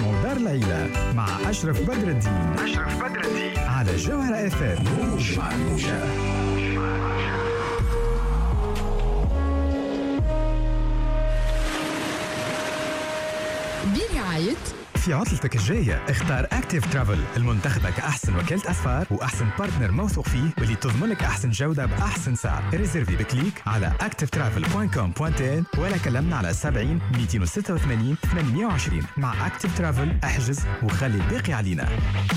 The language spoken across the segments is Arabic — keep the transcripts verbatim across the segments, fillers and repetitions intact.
تسمعوا دار العيلة مع أشرف بدر الدين. أشرف بدر الدين على جوهرة اف ام. موج مع الموجة. برعاية في عطلتك الجاية اختار أكتيف ترافل المنتخبة كأحسن وكالة أسفار وأحسن بارتنر موثوق فيه واللي تضمن لك أحسن جودة بأحسن سعر. ريزيرفي بكليك على أكتيف ترافل دوت كوم دوت إن ولا كلمنا على سبعين مئتين وستة وثمانين ثمانمئة وعشرين. مع أكتيف ترافل احجز وخلي الباقي علينا.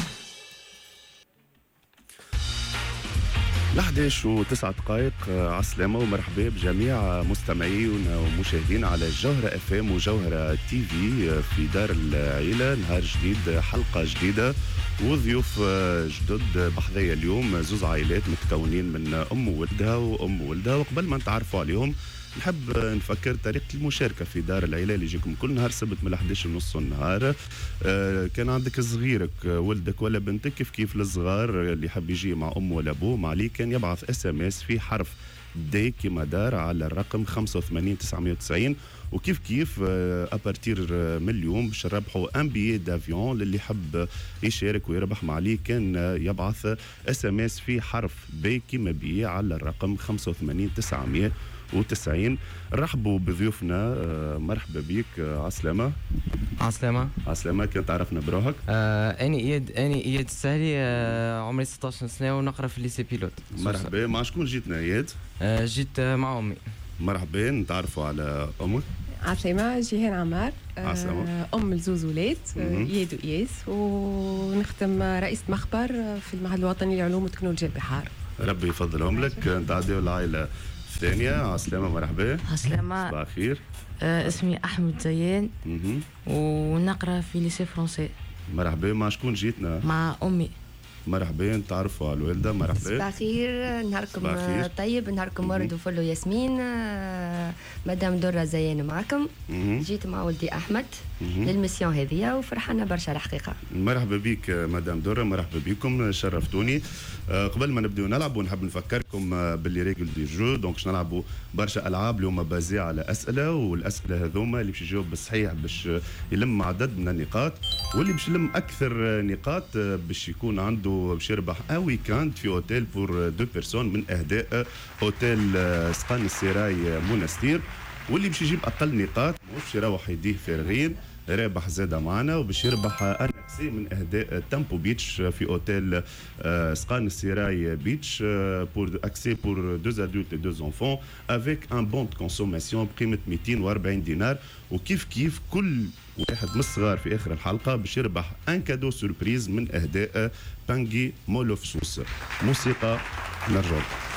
لحداش وتسعة دقائق عسلامة ومرحبا بجميع مستمعينا ومشاهدين على جوهرة اف ام وجوهرة تي في في دار العيلة. نهار جديد، حلقة جديدة وضيوف جدد بحذايا. اليوم زوز عائلات متكونين من أم وولدها وأم وولدها، وقبل ما نتعرفوا عليهم نحب نفكر طريقة المشاركة في دار العيلة اللي يجيكم كل نهار سبت من الحداش ونص النهار. آه كان عندك صغيرك ولدك ولا بنتك، كيف كيف للصغار اللي يحب يجي مع أم ولا أبوه ما عليه كان يبعث اس ام اس في حرف دي كيما دار على الرقم خمسة وثمانين تسعمئة وتسعين. وكيف كيف ابارتير من اليوم باش نربحوا ان بيي دافيون للي يحب يشارك ويربح ما عليه كان يبعث اس ام اس في حرف بي كيما بي على الرقم خمسة وثمانين تسعمئة وتسعين. رحبوا بضيوفنا. مرحبا بيك. عسلامة. عسلامة. عسلامة. كنت تعرفنا بروحك؟ آه اني اياد اني اياد السهلي. آه عمري ستة عشر سنة ونقرا في الليسي بيلوت. مرحبا. مع شكون جيتنا اياد؟ آه جيت مع امي. مرحبا. نتعرفوا على امك. عسلامة. جيهان عمار. عسلامة. ام لزوز ولاد اياد واياس، ونخدم رئيسة مخبر في المعهد الوطني للعلوم وتكنولوجيا البحار. ربي يفضلهم لك. نتعديو العائلة الثانية. عسلامة. مرحبا. عسلامة. صباح الخير. آه اسمي أحمد زيان ونقرأ في ليسي فرونسي. مرحبا. مع شكون جيتنا؟ مع أمي. مرحبا. نتعرفوا على الوالدة. مرحبا. صباح الخير. نهاركم طيب. نهاركم ورد وفل وياسمين. مدام درة زيان معكم. جيت مع ولدي أحمد للمسيون هذه وفرحانة برشا الحقيقة. مرحبا بك مدام درة. مرحبا بكم. شرفتوني. قبل ما نبدأ نلعب ونحب نفكركم باللي ريجل دي جو. دونك باش نلعبوا برشا ألعاب اليوم بازي على أسئلة، والأسئلة هذوما اللي باش يجاوب بالصحيح باش يلم عدد من النقاط، واللي باش يلم أكثر نقاط باش يكون عنده باش يربح ان ويكاند في اوتيل بور دو بيرسون من اهداء اوتيل سقان السراي مونستير. واللي باش يجيب اقل نقاط مش يروح يديه فارغين، رابح زاده معنا وباش يربح ان اكسي من اهداء تامبو بيتش في اوتيل سقان السراي بيتش بور اكسي بور دو ادولت دو انفون افيك ان بون دو كونسوماسيون بقيمه مئتين وأربعين دينار. وكيف كيف كل واحد من الصغار في اخر الحلقه باش يربح ان كادو سوربريز من اهداء بانجي مولوف سوس. موسيقى نرجع.